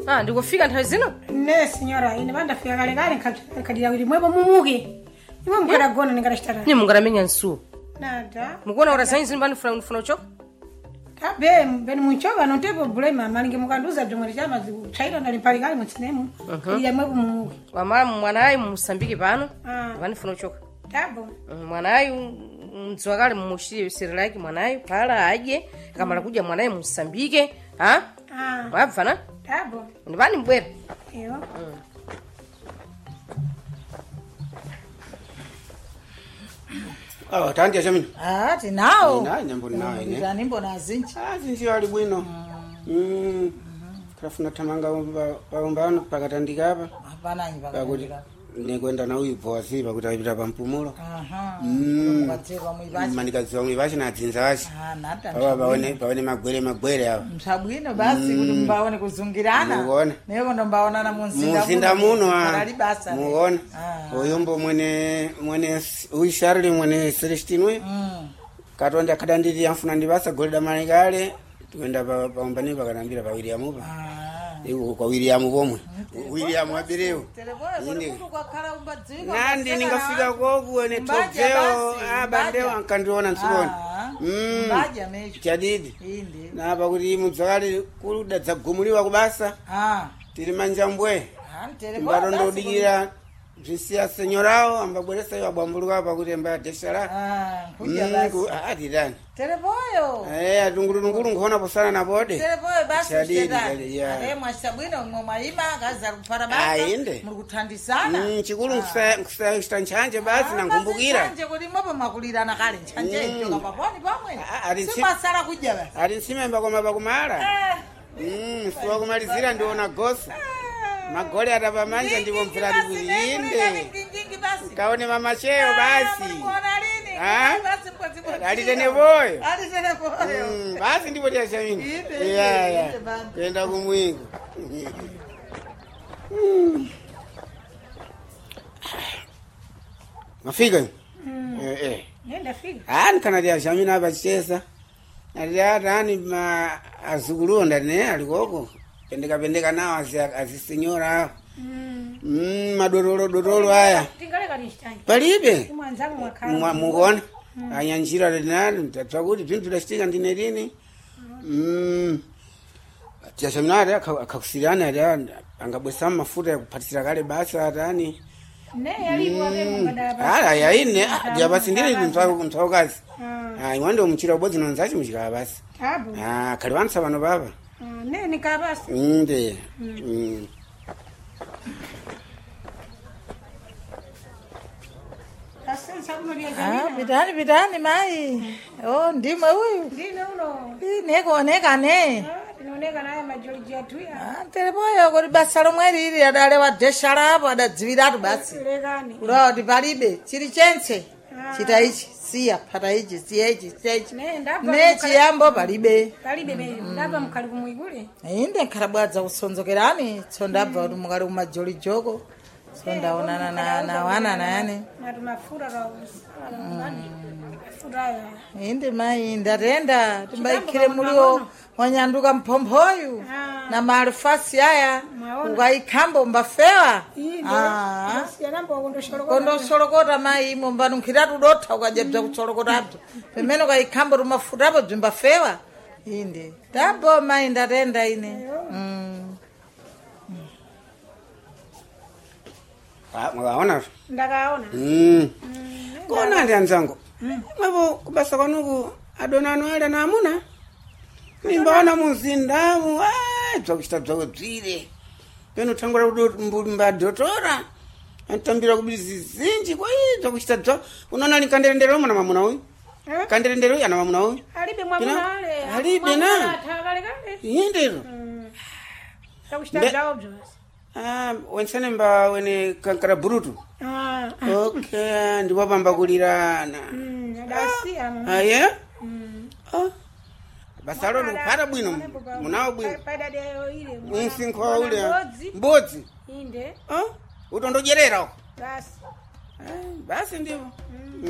Ah, ndikufika nthawi zino? Ne signora, ine vandafika kale kale kadira kuti mwepo mumuke. Imwe mukadagona ningatachitara. Ni mungaramenya nsu. Nada. Mukuona ora sainzi ndifuna uchoka? Tabe beni munchoka nontepo bulema malinge mukanduza bzomwe chama chaita ndali pali kale mutsinemu. Kadira mwepo mumuke. Wamala mwanayi musambike pano. Ah. Vanifuna uchoka. Tabo. Mwanayi mdziwa kale mumushire siri like mwanayi pala aje akamala kudya mwanayi musambike, ha? Ah. Wabvana? Tabo. Ndivani mbwera. Eyo. Oh, tanti acha mini. Tinao. Ina nyambo nawe ne. Ndani mbona azinji. Zinji ali bwino. Krafuna tamanga baombano pakatandika apa. Hapana nyi Pakuti pakatandika. nekwenda na uyu bosi pakuti apita pampumulo. Aha. Mmanikadziwa mwivachi na adzinza wachi. Nata. Baba baone magwere apa. Mshabwino basi kuti mbaone kuzungirana. Muona. Neko ndo mbaonana Muzinda muno Parali basa. muona. Oyombo mwene uyu Charlie mwene Celestine uyu. Katonda kadandiri yamfuna ndibasa golda malikale. Tuenda paombani pakanambira pa William pa. Kwa William pomwe. William abireo. Nandi ningafika koku ene tokeo abandeo ankandiona nsibona. Mbaja mecho. Chadidi. Indi. Na pakuti mudzakali kuluda dzagumuliwa kubasa. Tiri manjambwe. Mbarondo udikira Visia senyorao ambabweresa yo abwambuluka pakuti mba deshala. Kuja basi. Adidani. Teleboyo. Atunguru ngona posana na bode. Teleboyo basi Chadidi ya. Mwashabwino mwaima kaza kupara basa. Murikuthandisana. Chikulu nkusa nchanje basi na ngumbukira. Nchanje kuti mwapo makulirana kale nchanje njoka paponi pamwe. Sipasara kuja basi. Ali nsimemba kwa mabakumala. Siwa kumalizira ndiona gosi. Magole atapamanja ndipo mfirati kuzinde. Kaone mama cheo basi. Alitene boyo. Basi ndipo tia shamini. Yeah. Kwenda kumwingu. Mafika? Nenda fika. Nkana tia shamini hapa chesa. Aliatani azugulunda ne alikoko. Pendeka nao azisinyora. Madororo haya. Tingale kanishitani. Palibe. Mwanzangu mwakala. Muona? Anyanjira lenalo tatakuti vintu lastika ndine lini. Tia seminari akakusiriana angabwesa mafuta ya kupatira kale basa atani. Ne yalipo abe mukadaba. Yaine dia basi ndile mtaukazi. Iwande umuchira ubodzi nonzachi muchikala basi. Tabo. Kali vansa vano baba. Ne nikabasi. Nde. Bidani mai. Ndimwe huyu. Ndine uno. Nekuoneka ne. Tinooneka naye majority yetu ya. Teleboyo kuti basa lomwe lili adale wadeshala apo adadziviratu basi. Lekani. Kuti palibe chili chense. Chita ichi siya phata ichi siya ichi. Ne chiyambo palibe. Palibe ndaba mukali kumwigule. Inde nkhalabwadza kusonzokerani tsondabva kuti mukali kumajoli joko. Sondaonana na wana nani. Matumafura ka furaya. Inde mai ndatenda timbaikire mulio wanyanduka mphomphoyu na malifasi haya ukaikhamba mbafewa. Kondosholokota mai imo mbanunkhiratu dotha ukajabza kucholokotatu. Pemene ukaikhamba tumafutapo bzimbafewa. Inde. Tabo mai ndatenda ine. Mwakaona? Ndakaona. Kona ndi anzangu. Mwepo kubasa kwanuku adonano ale na amuna. Nimbaona muzindamu. Dzakuchita dzawedzire. Peno tangura mbumba dotora. Antambira kubirizi zinji kwa hii dzakuchita dzaw. Unaona nikanderendero mwana mamuna uyu. Kanderendero yana mamuna uyu. Alibe mwamuna ale. Alibe na. Takale kale. Yendero. Dzakuchita dzaw bzos. Wensene mba wene kankara burutu. Okay, ndipo pamba kulirana. Dasiya. Basalo lupata bwino. Munawo bwino. Pada deo ile. Msinko ule. Mbodzi. Inde. Utondojerera. Basi. Basi ndivyo.